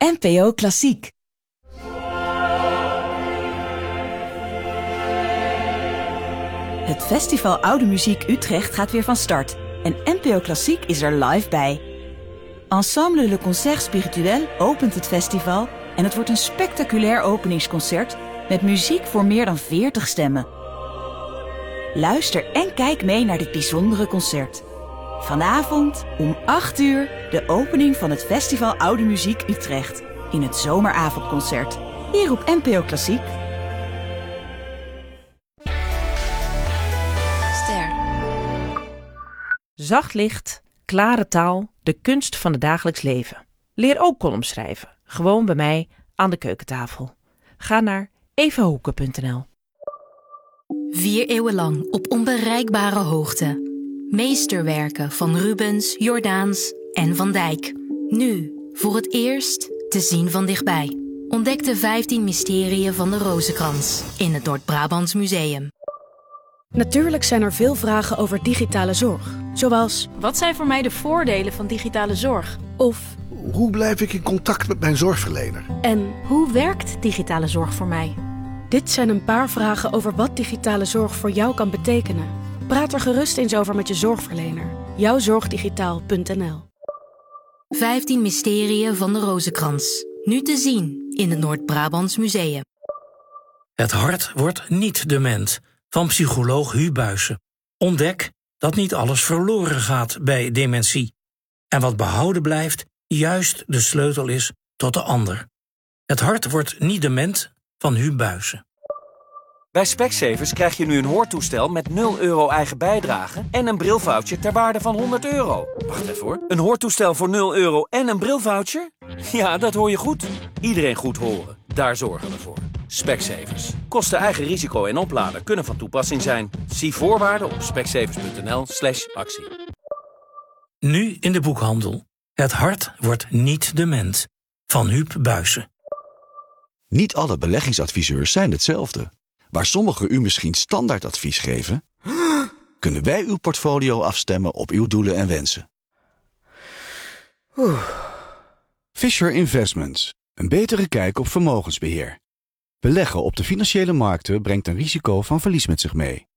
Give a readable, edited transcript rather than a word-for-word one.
NPO Klassiek. Het Festival Oude Muziek Utrecht gaat weer van start. En NPO Klassiek is er live bij. Ensemble Le Concert Spirituel opent het festival en het wordt een spectaculair openingsconcert met muziek voor meer dan 40 stemmen. Luister en kijk mee naar dit bijzondere concert. Vanavond om 8 uur de opening van het Festival Oude Muziek Utrecht in het zomeravondconcert. Hier op NPO Klassiek. Ster. Zacht licht, klare taal, de kunst van het dagelijks leven. Leer ook columns schrijven, gewoon bij mij aan de keukentafel. Ga naar evahoeken.nl. 4 eeuwen lang op onbereikbare hoogte. Meesterwerken van Rubens, Jordaens en Van Dijk. Nu, voor het eerst, te zien van dichtbij. Ontdek de 15 mysterieën van de Rozenkrans in het Noord-Brabants Museum. Natuurlijk zijn er veel vragen over digitale zorg. Zoals, wat zijn voor mij de voordelen van digitale zorg? of, Hoe blijf ik in contact met mijn zorgverlener? en Hoe werkt digitale zorg voor mij? dit zijn een paar vragen over wat digitale zorg voor jou kan betekenen. Praat er gerust eens over met je zorgverlener. Jouwzorgdigitaal.nl. 15 mysterieën van de Rozenkrans. Nu te zien in het Noord-Brabants Museum. Het hart wordt niet dement, van psycholoog Huub Buijsen. Ontdek dat niet alles verloren gaat bij dementie. En wat behouden blijft, juist de sleutel is tot de ander. Het hart wordt niet dement, van Huub Buijsen. Bij Specsavers krijg je nu een hoortoestel met 0 euro eigen bijdrage en een brilvoucher ter waarde van 100 euro. Wacht even hoor. Een hoortoestel voor 0 euro en een brilvoucher? Ja, dat hoor je goed. Iedereen goed horen. Daar zorgen we voor. Specsavers. Kosten eigen risico en oplader kunnen van toepassing zijn. Zie voorwaarden op specsavers.nl/actie. Nu in de boekhandel. Het hart wordt niet dement, van Huub Buijsen. Niet alle beleggingsadviseurs zijn hetzelfde. Waar sommigen u misschien standaardadvies geven, kunnen wij uw portfolio afstemmen op uw doelen en wensen. Fisher Investments. Een betere kijk op vermogensbeheer. Beleggen op de financiële markten brengt een risico van verlies met zich mee.